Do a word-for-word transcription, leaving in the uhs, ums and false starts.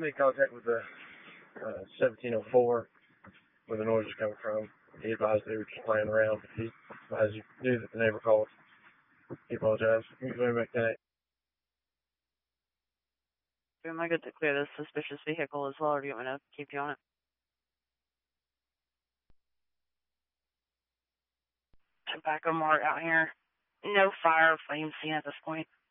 made contact with the uh, seventeen oh four where the noise was coming from. He advised they were just playing around. He advised you knew that the neighbor called. He apologized. He was going to make that. Am I good to clear this suspicious vehicle as well, or do you want me to keep you on it? Tobacco Mart out here. No fire or flame seen at this point.